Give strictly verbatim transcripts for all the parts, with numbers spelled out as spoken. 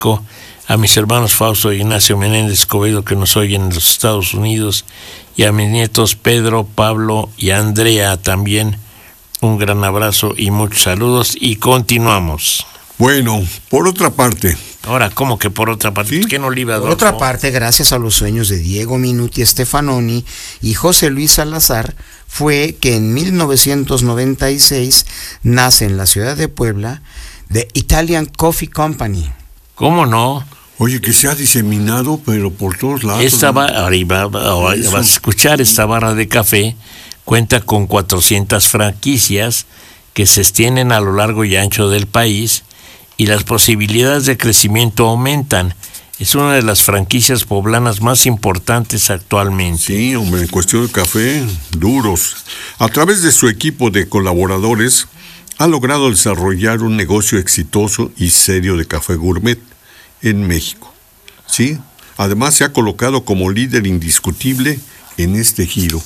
a mis hermanos Fausto y Ignacio Menéndez Escobedo que nos oyen en los Estados Unidos, y a mis nietos Pedro, Pablo y Andrea también. Un gran abrazo y muchos saludos, y continuamos. Bueno, por otra parte. Ahora, ¿cómo que por otra parte? ¿Sí? ¿Qué no le iba a dar? Por otra parte, gracias a los sueños de Diego Minuti Stefanoni y José Luis Salazar, fue que en mil novecientos noventa y seis nace en la ciudad de Puebla The Italian Coffee Company. ¿Cómo no? Oye, que se ha diseminado, pero por todos lados. Esta ¿no? va, arriba, ahora vas a escuchar, esta barra de café cuenta con cuatrocientas franquicias que se extienden a lo largo y ancho del país, y las posibilidades de crecimiento aumentan. Es una de las franquicias poblanas más importantes actualmente. Sí, hombre, en cuestión de café, duros. A través de su equipo de colaboradores, ha logrado desarrollar un negocio exitoso y serio de café gourmet en México. Sí, además se ha colocado como líder indiscutible en este giro.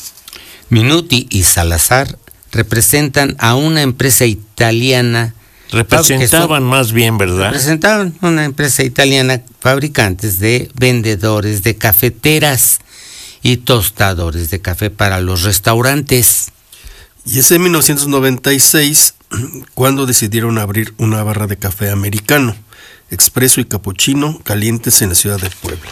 Minuti y Salazar representan a una empresa italiana. Representaban son, más bien, ¿verdad? Representaban una empresa italiana, fabricantes de vendedores de cafeteras y tostadores de café para los restaurantes. Y es en mil novecientos noventa y seis cuando decidieron abrir una barra de café americano, expreso y capuchino calientes en la ciudad de Puebla.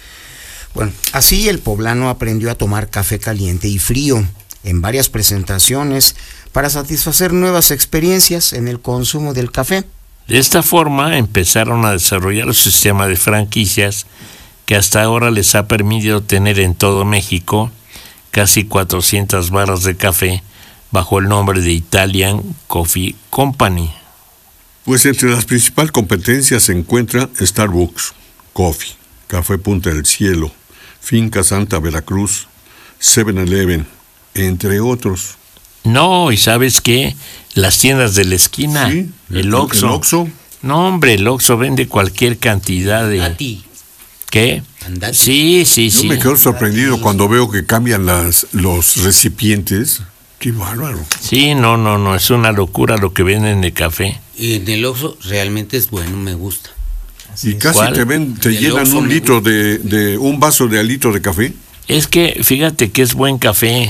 Bueno, así el poblano aprendió a tomar café caliente y frío en varias presentaciones para satisfacer nuevas experiencias en el consumo del café. De esta forma empezaron a desarrollar un sistema de franquicias que hasta ahora les ha permitido tener en todo México casi cuatrocientas barras de café bajo el nombre de Italian Coffee Company. Pues entre las principales competencias se encuentra Starbucks Coffee, Café Punta del Cielo, Finca Santa Veracruz, seven eleven, entre otros. No, ¿y sabes qué? Las tiendas de la esquina, sí, el, el Oxxo. El Oxxo. No, hombre, el Oxxo vende cualquier cantidad de... ¿A ti? ¿Qué? Andate. Sí, sí, Yo sí. me quedo sorprendido cuando veo que cambian las, los recipientes. ¡Qué bárbaro! Sí, no, no, no, es una locura lo que venden de café. Y en el Oxxo realmente es bueno, me gusta. Así y es. Casi ¿Cuál? te ven, te llenan Oxxo un litro de, de, un vaso de al litro de café. Es que, fíjate que es buen café.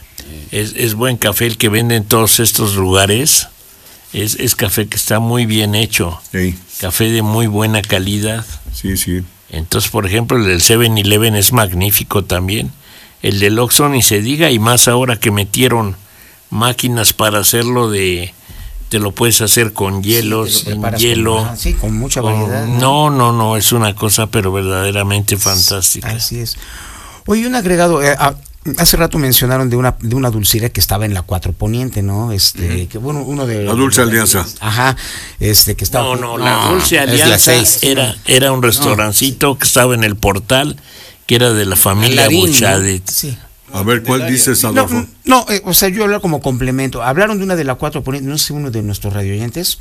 Es, es buen café el que venden en todos estos lugares. Es, es café que está muy bien hecho. Sí. Café de muy buena calidad. Sí, sí. Entonces, por ejemplo, el del seven eleven es magnífico también. El del Oxxo ni se diga, y más ahora que metieron máquinas para hacerlo de... Te lo puedes hacer con hielos, sí, sin hielo. Con, sí, con mucha variedad. Con, no, no, no, es una cosa pero verdaderamente fantástica. Así es. Oye, un agregado... Eh, a, hace rato mencionaron de una de una dulcería que estaba en la Cuatro Poniente, ¿no? Este, uh-huh. que bueno, uno de la Dulce de, Alianza. Ajá, este que estaba. No, no, la Dulce no, Alianza era era un restaurancito no. que estaba en el Portal, que era de la familia Buchadet. ¿No? Sí. A ver, ¿cuál dices, Adolfo? No, no eh, o sea, yo hablo como complemento. Hablaron de una de la Cuatro Poniente, no sé, uno de nuestros radioyentes,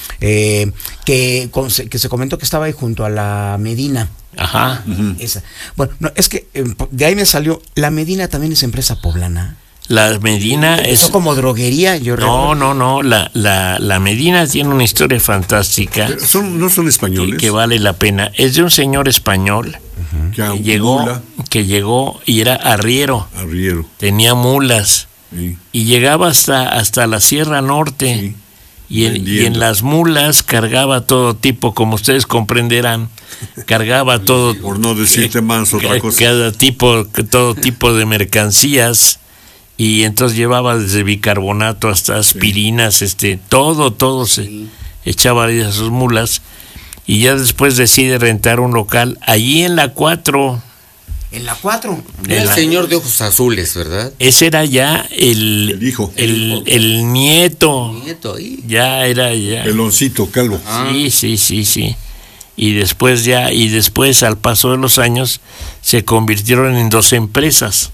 eh, que, que se comentó que estaba ahí junto a la Medina. Ajá. Uh-huh. Esa. Bueno, no, es que eh, de ahí me salió, la Medina también es empresa poblana. La Medina es... ¿Eso como droguería? Yo no, no, no, la, la, la Medina tiene una historia fantástica. Son, ¿No son españoles? Que, que vale la pena. Es de un señor español uh-huh. que, que, llegó, que llegó y era arriero. Arriero. Tenía mulas. Sí. Y llegaba hasta, hasta la Sierra Norte. Sí. Y en, y en las mulas cargaba todo tipo, como ustedes comprenderán, cargaba todo... Por no decirte más otra cosa. Cada tipo, todo tipo de mercancías, y entonces llevaba desde bicarbonato hasta aspirinas, sí. este, todo, todo se sí. echaba ahí a sus mulas, y ya después decide rentar un local allí en la cuatro. En la cuatro. El la... señor de ojos azules, ¿verdad? Ese era ya el... El hijo. El, el nieto. El nieto, ¿y? Ya era ya. Peloncito, calvo. Ah. Sí, sí, sí, sí. Y después ya, y después al paso de los años, se convirtieron en dos empresas.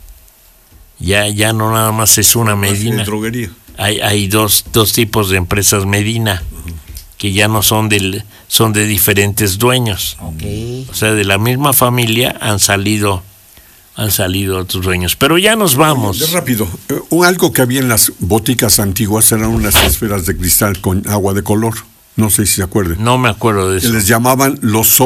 Ya, ya no nada más es una Medina. Droguería. Hay, hay dos, dos tipos de empresas Medina, uh-huh. que ya no son del, son de diferentes dueños. Okay. O sea, de la misma familia han salido, han salido otros dueños. Pero ya nos vamos. De rápido, uh, algo que había en las boticas antiguas eran unas esferas de cristal con agua de color. No sé si se acuerdan. No me acuerdo de eso. Les llamaban los